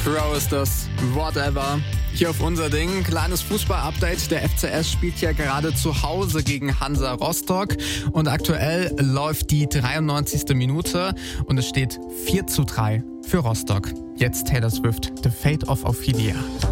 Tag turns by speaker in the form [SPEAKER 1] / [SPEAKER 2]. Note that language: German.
[SPEAKER 1] Crow ist das. Whatever. Hier auf unser Ding. Kleines Fußball-Update. Der FCS spielt ja gerade zu Hause gegen Hansa Rostock. Und aktuell läuft die 93. Minute und es steht 4:3 für Rostock. Jetzt Taylor Swift, The Fate of Ophelia.